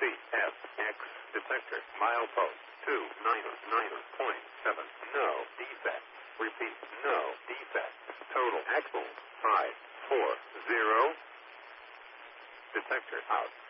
CFX detector. Milepost 299.7. No defect. Repeat. No defect. Total axle 540. Detector out.